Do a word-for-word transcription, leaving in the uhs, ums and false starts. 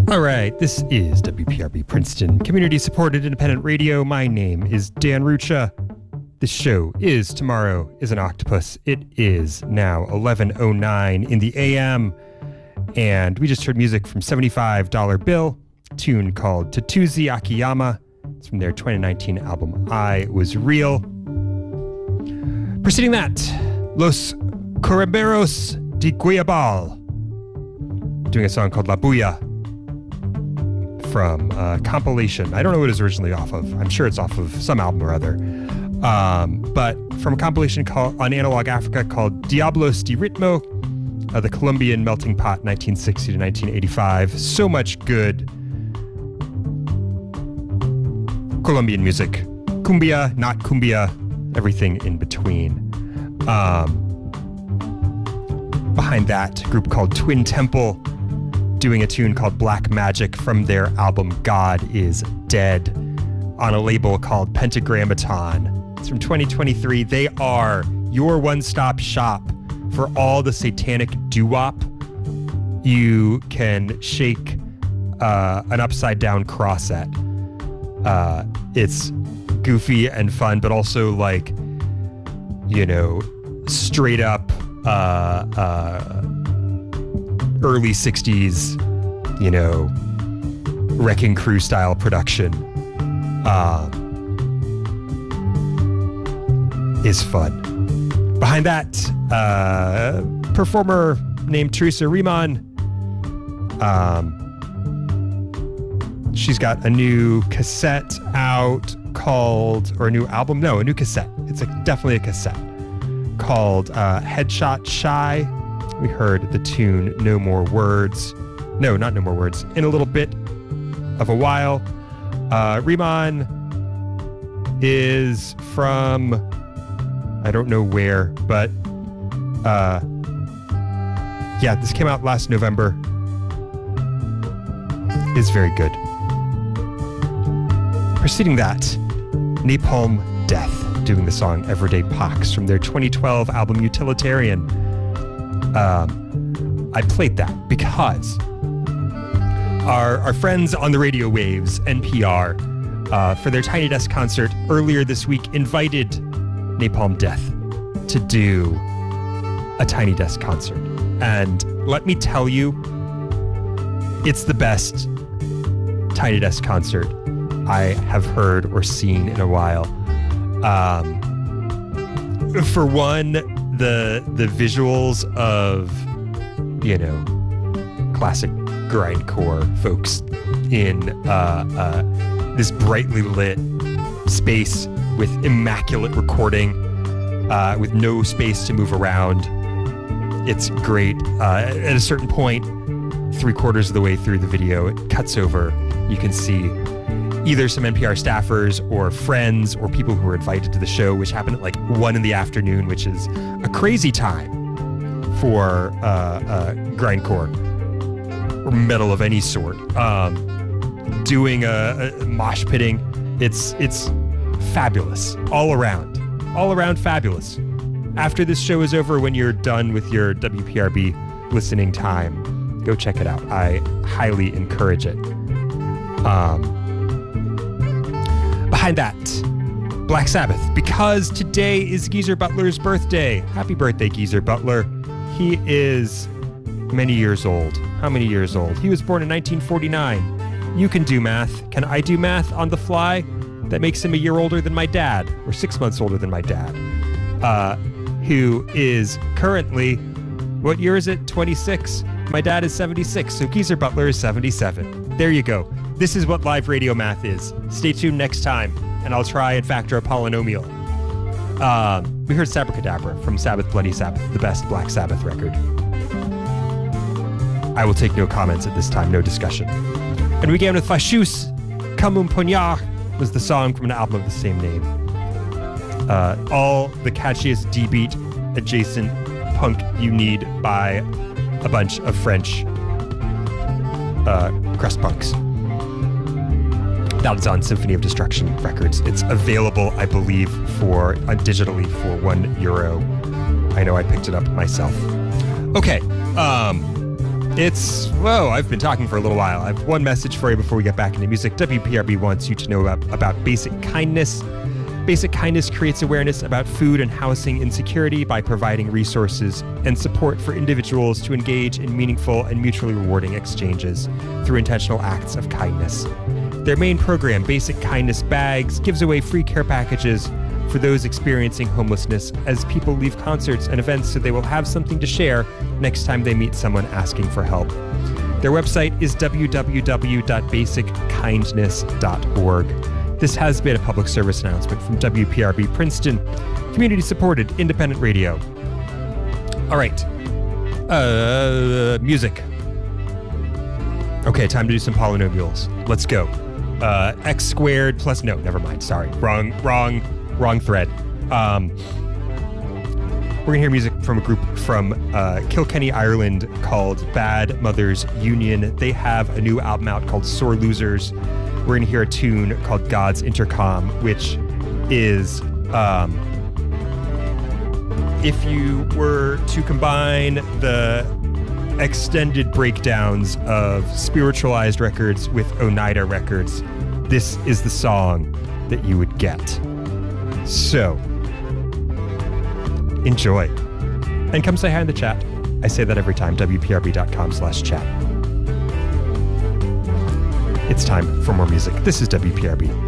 All right, this is W P R B Princeton, community-supported independent radio. My name is Dan Rucha. This show is Tomorrow is an Octopus. It is now eleven oh nine in the A M, and we just heard music from seventy-five dollar Bill, a tune called Tatuzi Akiyama. It's from their twenty nineteen album, I Was Real. Preceding that, Los Correberos de Guayabal, doing a song called La Bulla, from a compilation. I don't know what it was originally off of. I'm sure it's off of some album or other. Um, but from a compilation called on Analog Africa called Diablos de Ritmo, uh, the Colombian Melting Pot, nineteen sixty to nineteen eighty-five. So much good Colombian music. Cumbia, not cumbia, everything in between. Um, behind that, a group called Twin Temple, doing a tune called Black Magic from their album God Is Dead on a label called Pentagrammaton. It's from twenty twenty-three. They are your one-stop shop for all the satanic doo-wop. You can shake uh, an upside-down cross at. Uh, it's goofy and fun, but also like, you know, straight up uh, uh, early sixties, you know, Wrecking Crew style production uh, is fun. Behind that, uh, performer named Teresa Riemann. Um, she's got a new cassette out called, or a new album? No, a new cassette. It's a, definitely a cassette called uh, Headshot Shy. We heard the tune No More Words. No, not No More Words. In a little bit of a while. Uh, Riemann is from, I don't know where, but uh, yeah, this came out last November. Is very good. Preceding that, Napalm Death, doing the song Everyday Pox from their twenty twelve album Utilitarian. Um, I played that because our, our friends on the radio waves, N P R, uh, for their Tiny Desk concert earlier this week, invited Napalm Death to do a Tiny Desk concert. And let me tell you, it's the best Tiny Desk concert I have heard or seen in a while. Um, for one, the the visuals of, you know, classic grindcore folks in uh, uh, this brightly lit space with immaculate recording, uh, with no space to move around. It's great. Uh, at a certain point, three quarters of the way through the video, it cuts over. You can see either some N P R staffers or friends or people who were invited to the show, which happened at like one in the afternoon, which is a crazy time for uh, uh, grindcore or metal of any sort. Um, doing a, a mosh pitting, it's it's fabulous all around, all around fabulous. After this show is over, when you're done with your W P R B listening time, go check it out. I highly encourage it. Um, Behind that, Black Sabbath, because today is Geezer Butler's birthday. Happy birthday, Geezer Butler. He is many years old. How many years old? He was born in nineteen forty-nine. You can do math. Can I do math on the fly? That makes him a year older than my dad, or six months older than my dad, uh, who is currently, what year is it? twenty-six. My dad is seventy-six, so Geezer Butler is seventy-seven. There you go. This is what live radio math is. Stay tuned next time, and I'll try and factor a polynomial. Um, we heard Sabracadabra from Sabbath Bloody Sabbath, the best Black Sabbath record. I will take no comments at this time, no discussion. And we began with Fachus, Comme un poignard was the song from an album of the same name. Uh, all the catchiest D-beat adjacent punk you need by a bunch of French uh, crust punks. That is on Symphony of Destruction Records. It's available, I believe, for uh, digitally for one euro. I know I picked it up myself. Okay, um, It's, whoa, I've been talking for a little while. I have one message for you before we get back into music. W P R B wants you to know about, about Basic Kindness. Basic Kindness creates awareness about food and housing insecurity by providing resources and support for individuals to engage in meaningful and mutually rewarding exchanges through intentional acts of kindness. Their main program, Basic Kindness Bags, gives away free care packages for those experiencing homelessness as people leave concerts and events so they will have something to share next time they meet someone asking for help. Their website is w w w dot basic kindness dot org. This has been a public service announcement from W P R B Princeton, community-supported independent radio. All right. Uh, music. Okay, time to do some polynomials. Let's go. Uh, x squared plus, no, never mind. Sorry. Wrong, wrong, wrong thread. Um, we're going to hear music from a group from uh, Kilkenny, Ireland called Bad Mothers Union. They have a new album out called Sore Losers. We're going to hear a tune called God's Intercom, which is, um, if you were to combine the extended breakdowns of Spiritualized Records with Oneida Records, this is the song that you would get. So, enjoy. And come say hi in the chat. I say that every time, w p r b dot com slash chat. It's time for more music. This is W P R B.